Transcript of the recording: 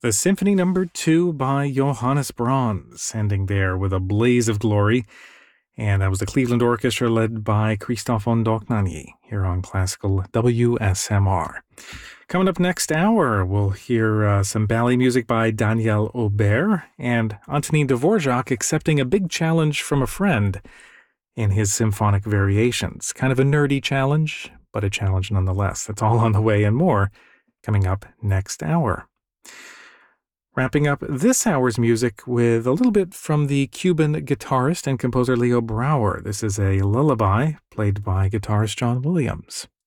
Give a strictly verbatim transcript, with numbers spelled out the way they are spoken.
The Symphony Number Two by Johannes Brahms, ending there with a blaze of glory. And that was the Cleveland Orchestra led by Christoph von Dohnanyi here on Classical W S M R. Coming up next hour, we'll hear uh, some ballet music by Daniel Aubert and Antonin Dvorak accepting a big challenge from a friend in his symphonic variations. Kind of a nerdy challenge, but a challenge nonetheless. That's all on the way and more coming up next hour. Wrapping up this hour's music with a little bit from the Cuban guitarist and composer Leo Brouwer. This is a lullaby played by guitarist John Williams.